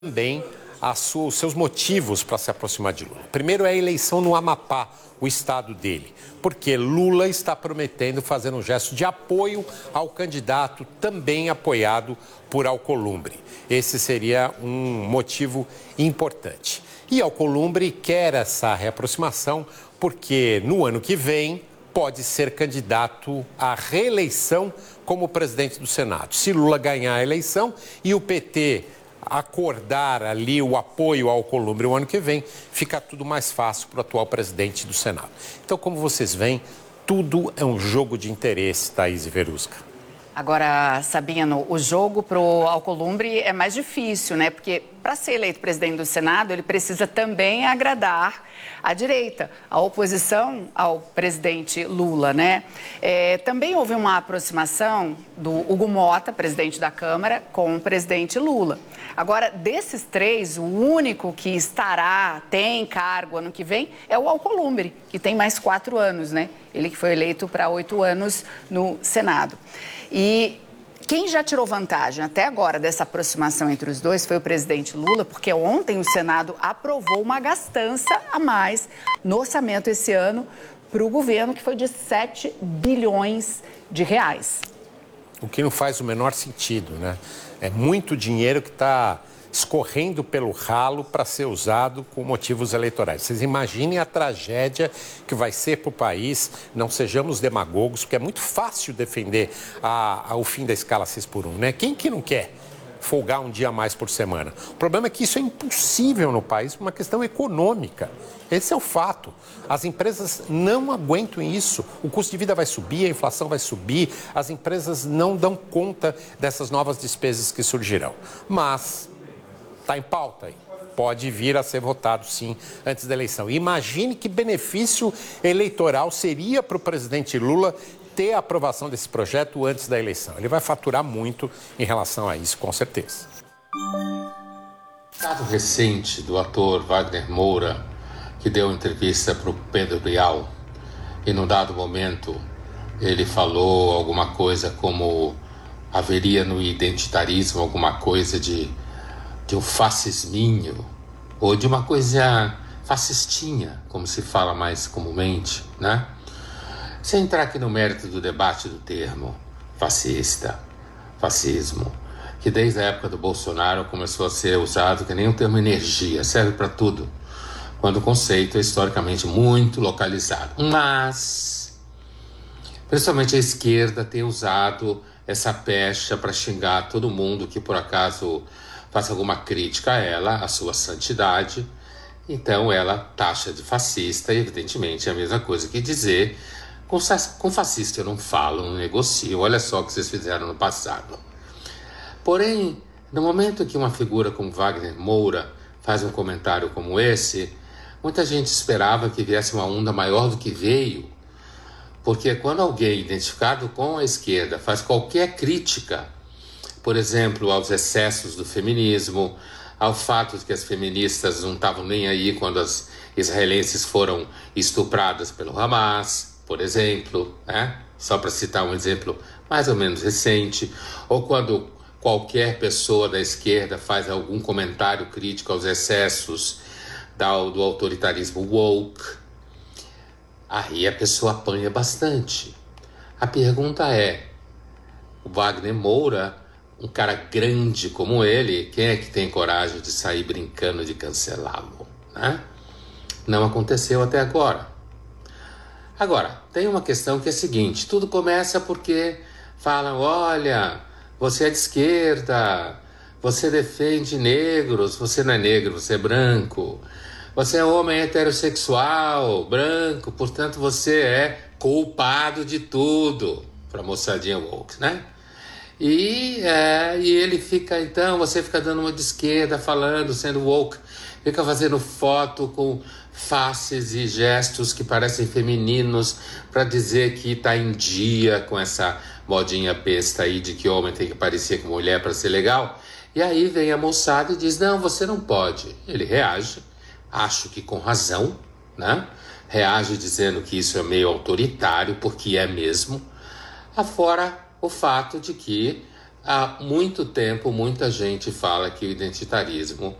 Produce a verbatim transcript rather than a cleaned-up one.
Também a sua, os seus motivos para se aproximar de Lula. Primeiro é a eleição no Amapá, o estado dele, porque Lula está prometendo fazer um gesto de apoio ao candidato também apoiado por Alcolumbre. Esse seria um motivo importante. E Alcolumbre quer essa reaproximação porque no ano que vem pode ser candidato à reeleição como presidente do Senado. Se Lula ganhar a eleição e o P T acordar ali o apoio ao Alcolumbre o ano que vem, fica tudo mais fácil para o atual presidente do Senado. Então, como vocês veem, tudo é um jogo de interesse, Thaís e Verusca. Agora, Sabino, o jogo para o Alcolumbre é mais difícil, né? Porque para ser eleito presidente do Senado, ele precisa também agradar a direita, a oposição ao presidente Lula, né? É, também houve uma aproximação do Hugo Mota, presidente da Câmara, com o presidente Lula. Agora, desses três, o único que estará, tem cargo ano que vem, é o Alcolumbre, que tem mais quatro anos, né? Ele que foi eleito para oito anos no Senado. E quem já tirou vantagem até agora dessa aproximação entre os dois foi o presidente Lula, porque ontem o Senado aprovou uma gastança a mais no orçamento esse ano para o governo, que foi de sete bilhões de reais. O que não faz o menor sentido, né? É muito dinheiro que está escorrendo pelo ralo para ser usado com motivos eleitorais. Vocês imaginem a tragédia que vai ser para o país, não sejamos demagogos, porque é muito fácil defender a, a, o fim da escala seis por um, né? Quem que não quer folgar um dia a mais por semana? O problema é que isso é impossível no país por uma questão econômica. Esse é o fato. As empresas não aguentam isso. O custo de vida vai subir, a inflação vai subir, as empresas não dão conta dessas novas despesas que surgirão. Mas está em pauta aí. Pode vir a ser votado, sim, antes da eleição. Imagine que benefício eleitoral seria para o presidente Lula ter a aprovação desse projeto antes da eleição. Ele vai faturar muito em relação a isso, com certeza. Caso recente do ator Wagner Moura, que deu entrevista para o Pedro Bial, e num dado momento ele falou alguma coisa como haveria no identitarismo alguma coisa de de um fascisminho, ou de uma coisa fascistinha, como se fala mais comumente, né? Sem entrar aqui no mérito do debate do termo fascista, fascismo, que desde a época do Bolsonaro começou a ser usado que nem o termo energia, serve para tudo, quando o conceito é historicamente muito localizado. Mas, principalmente a esquerda tem usado essa pecha para xingar todo mundo que por acaso faça alguma crítica a ela, a sua santidade, então ela taxa de fascista, e evidentemente é a mesma coisa que dizer, com, com fascista eu não falo, não negocio, olha só o que vocês fizeram no passado. Porém, no momento que uma figura como Wagner Moura faz um comentário como esse, muita gente esperava que viesse uma onda maior do que veio, porque quando alguém identificado com a esquerda faz qualquer crítica, por exemplo, aos excessos do feminismo, ao fato de que as feministas não estavam nem aí quando as israelenses foram estupradas pelo Hamas, por exemplo, né? Só para citar um exemplo mais ou menos recente, ou quando qualquer pessoa da esquerda faz algum comentário crítico aos excessos do autoritarismo woke, aí a pessoa apanha bastante. A pergunta é, o Wagner Moura, um cara grande como ele, quem é que tem coragem de sair brincando de cancelá-lo, né? Não aconteceu até agora. Agora, tem uma questão que é a seguinte, tudo começa porque falam, olha, você é de esquerda, você defende negros, você não é negro, você é branco, você é homem heterossexual, branco, portanto você é culpado de tudo, para a moçadinha woke, né? E, é, e ele fica, então, você fica dando uma de esquerda, falando, sendo woke, fica fazendo foto com faces e gestos que parecem femininos para dizer que está em dia com essa modinha besta aí de que homem tem que parecer com mulher para ser legal. E aí vem a moçada e diz, não, você não pode. Ele reage, acho que com razão, né? Reage dizendo que isso é meio autoritário, porque é mesmo, afora o fato de que Há muito tempo, muita gente fala que o identitarismo